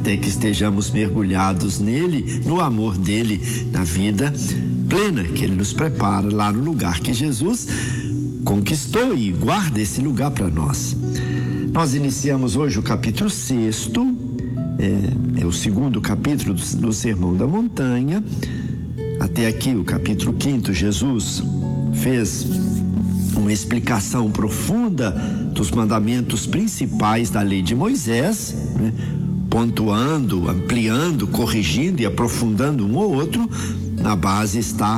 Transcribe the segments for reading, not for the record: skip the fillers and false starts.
até que estejamos mergulhados nele, no amor dele, na vida plena que ele nos prepara lá no lugar que Jesus conquistou e guarda esse lugar para nós. Nós iniciamos hoje o capítulo 6º, é o segundo capítulo do Sermão da Montanha. Até aqui, o capítulo 5º, Jesus fez uma explicação profunda dos mandamentos principais da lei de Moisés, né? Pontuando, ampliando, corrigindo e aprofundando um ou outro. Na base está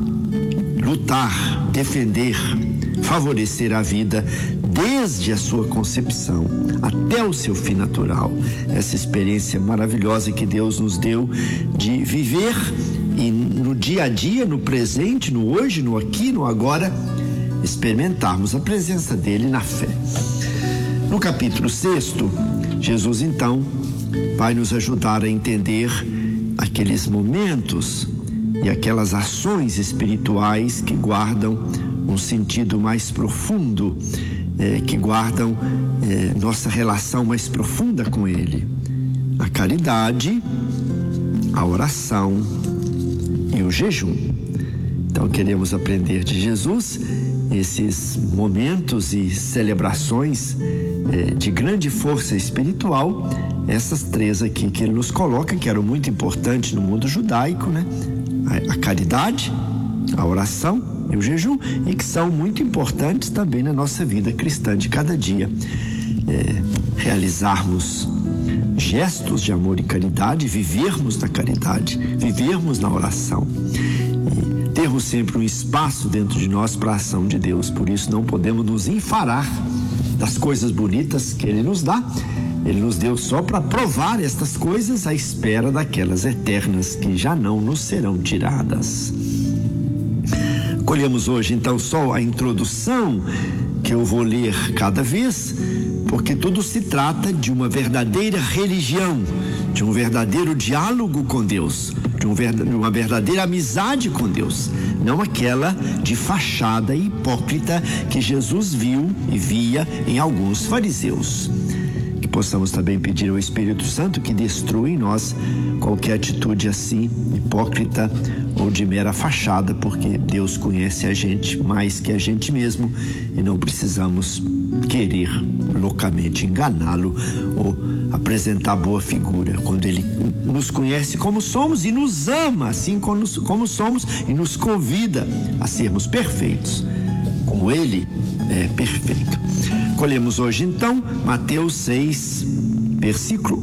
lutar, defender, favorecer a vida desde a sua concepção até o seu fim natural. Essa experiência maravilhosa que Deus nos deu de viver e no dia a dia, no presente, no hoje, no aqui, no agora, experimentarmos a presença dele na fé. No capítulo 6º, Jesus então vai nos ajudar a entender aqueles momentos e aquelas ações espirituais que guardam um sentido mais profundo, que guardam nossa relação mais profunda com ele. A caridade, a oração e o jejum. Então queremos aprender de Jesus esses momentos e celebrações de grande força espiritual, essas três aqui que ele nos coloca, que eram muito importantes no mundo judaico, né? A caridade, a oração e o jejum, e que são muito importantes também na nossa vida cristã de cada dia. Realizarmos gestos de amor e caridade, vivermos na caridade, vivermos na oração. Termos sempre um espaço dentro de nós para a ação de Deus. Por isso não podemos nos enfarar das coisas bonitas que Ele nos dá. Ele nos deu só para provar estas coisas à espera daquelas eternas que já não nos serão tiradas. Colhemos hoje então só a introdução, que eu vou ler cada vez, porque tudo se trata de uma verdadeira religião, de um verdadeiro diálogo com Deus, de uma verdadeira amizade com Deus, não aquela de fachada hipócrita que Jesus viu e via em alguns fariseus. Que possamos também pedir ao Espírito Santo que destrua em nós qualquer atitude assim, hipócrita ou de mera fachada, porque Deus conhece a gente mais que a gente mesmo e não precisamos querer loucamente enganá-lo ou apresentar boa figura, quando Ele nos conhece como somos e nos ama assim como somos e nos convida a sermos perfeitos, como Ele é perfeito. Colhemos hoje então Mateus 6, versículo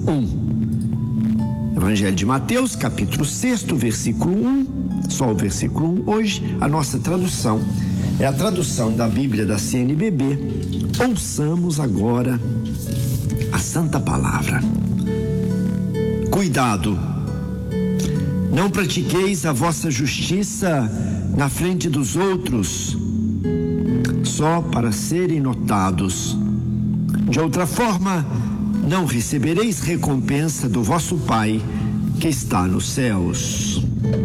1. Evangelho de Mateus, capítulo 6º, versículo 1, só o versículo 1 hoje. A nossa tradução é a tradução da Bíblia da CNBB. Ouçamos agora a Santa Palavra. Cuidado, não pratiqueis a vossa justiça na frente dos outros, só para serem notados. De outra forma, não recebereis recompensa do vosso Pai que está nos céus.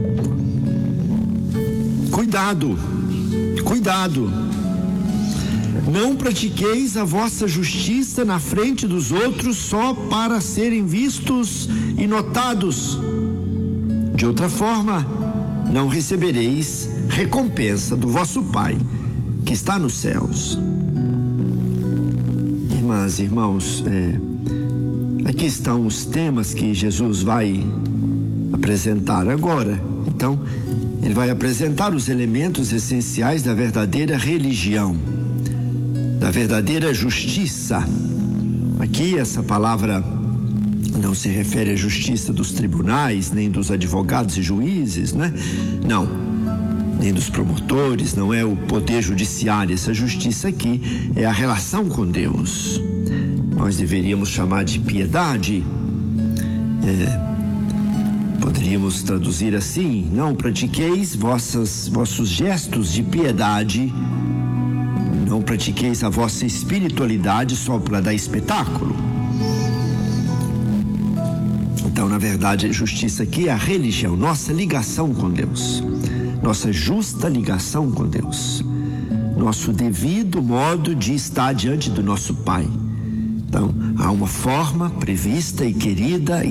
Cuidado, cuidado. Não pratiqueis a vossa justiça na frente dos outros só para serem vistos e notados. De outra forma, não recebereis recompensa do vosso Pai que está nos céus. Irmãs e irmãos, aqui estão os temas que Jesus vai apresentar agora. Então, ele vai apresentar os elementos essenciais da verdadeira religião, da verdadeira justiça. Aqui essa palavra não se refere à justiça dos tribunais, nem dos advogados e juízes, né? Não, nem dos promotores, não é o poder judiciário. Essa justiça aqui é a relação com Deus. Nós deveríamos chamar de piedade. Poderíamos traduzir assim: não pratiqueis vossos gestos de piedade, não pratiqueis a vossa espiritualidade só para dar espetáculo. Então, na verdade, a justiça aqui é a religião, nossa ligação com Deus, nossa justa ligação com Deus, nosso devido modo de estar diante do nosso Pai. Então, há uma forma prevista e querida